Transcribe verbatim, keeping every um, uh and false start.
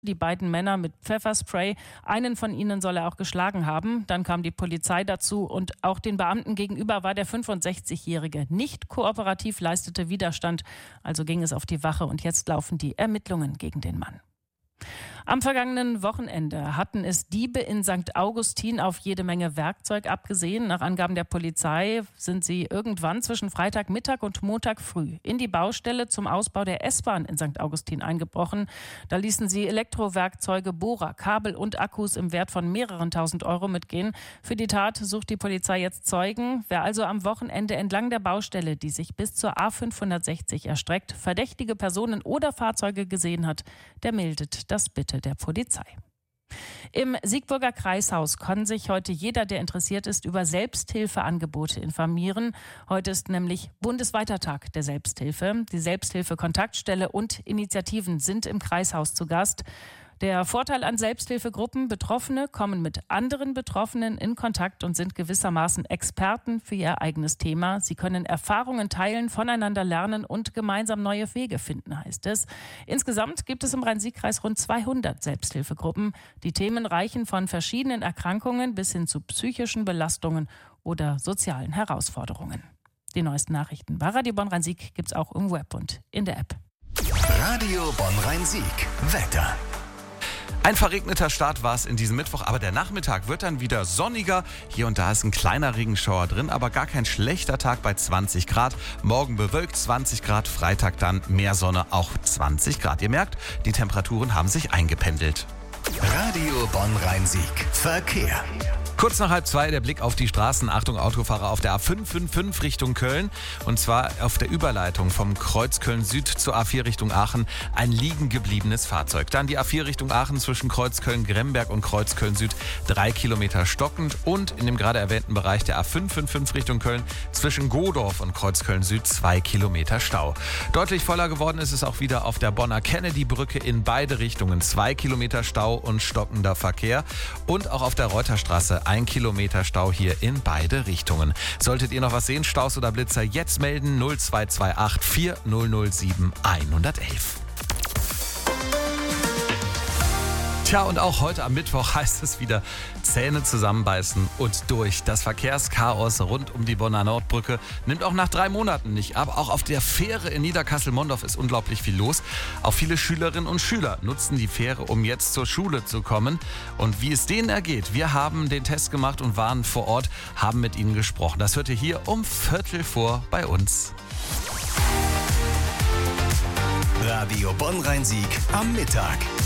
Die beiden Männer mit Pfefferspray. Einen von ihnen soll er auch geschlagen haben. Dann kam die Polizei dazu und auch den Beamten gegenüber war der fünfundsechzigjährige nicht kooperativ, leistete Widerstand. Also ging es auf die Wache und jetzt laufen die Ermittlungen gegen den Mann. Am vergangenen Wochenende hatten es Diebe in Sankt Augustin auf jede Menge Werkzeug abgesehen. Nach Angaben der Polizei sind sie irgendwann zwischen Freitagmittag und Montag früh in die Baustelle zum Ausbau der S-Bahn in Sankt Augustin eingebrochen. Da ließen sie Elektrowerkzeuge, Bohrer, Kabel und Akkus im Wert von mehreren tausend Euro mitgehen. Für die Tat sucht die Polizei jetzt Zeugen. Wer also am Wochenende entlang der Baustelle, die sich bis zur A fünfhundertsechzig erstreckt, verdächtige Personen oder Fahrzeuge gesehen hat, der meldet das bitte der Polizei. Im Siegburger Kreishaus kann sich heute jeder, der interessiert ist, über Selbsthilfeangebote informieren. Heute ist nämlich bundesweiter Tag der Selbsthilfe. Die Selbsthilfe-Kontaktstelle und Initiativen sind im Kreishaus zu Gast. Der Vorteil an Selbsthilfegruppen: Betroffene kommen mit anderen Betroffenen in Kontakt und sind gewissermaßen Experten für ihr eigenes Thema. Sie können Erfahrungen teilen, voneinander lernen und gemeinsam neue Wege finden, heißt es. Insgesamt gibt es im Rhein-Sieg-Kreis rund zweihundert Selbsthilfegruppen. Die Themen reichen von verschiedenen Erkrankungen bis hin zu psychischen Belastungen oder sozialen Herausforderungen. Die neuesten Nachrichten bei Radio Bonn-Rhein-Sieg gibt es auch im Web und in der App. Radio Bonn-Rhein-Sieg. Wetter. Ein verregneter Start war es in diesem Mittwoch, aber der Nachmittag wird dann wieder sonniger. Hier und da ist ein kleiner Regenschauer drin, aber gar kein schlechter Tag bei zwanzig Grad. Morgen bewölkt zwanzig Grad, Freitag dann mehr Sonne, auch zwanzig Grad. Ihr merkt, die Temperaturen haben sich eingependelt. Radio Bonn-Rhein-Sieg. Verkehr. Kurz nach halb zwei der Blick auf die Straßen. Achtung, Autofahrer auf der A fünf fünf fünf Richtung Köln. Und zwar auf der Überleitung vom Kreuz Köln-Süd zur A vier Richtung Aachen. Ein liegen gebliebenes Fahrzeug. Dann die A vier Richtung Aachen zwischen Kreuz Köln-Gremberg und Kreuz Köln-Süd. Drei Kilometer stockend. Und in dem gerade erwähnten Bereich der A fünf fünf fünf Richtung Köln zwischen Godorf und Kreuz Köln-Süd zwei Kilometer Stau. Deutlich voller geworden ist es auch wieder auf der Bonner Kennedy-Brücke in beide Richtungen. Zwei Kilometer Stau und stockender Verkehr. Und auch auf der Reuterstraße ein Kilometer Stau hier in beide Richtungen. Solltet ihr noch was sehen, Staus oder Blitzer, jetzt melden null zwei zwei acht vier null null sieben eins eins eins. Tja, und auch heute am Mittwoch heißt es wieder Zähne zusammenbeißen und durch. Das Verkehrschaos rund um die Bonner Nordbrücke nimmt auch nach drei Monaten nicht ab. Auch auf der Fähre in Niederkassel-Mondorf ist unglaublich viel los. Auch viele Schülerinnen und Schüler nutzen die Fähre, um jetzt zur Schule zu kommen. Und wie es denen ergeht, wir haben den Test gemacht und waren vor Ort, haben mit ihnen gesprochen. Das hört ihr hier um Viertel vor bei uns. Radio Bonn-Rhein-Sieg am Mittag.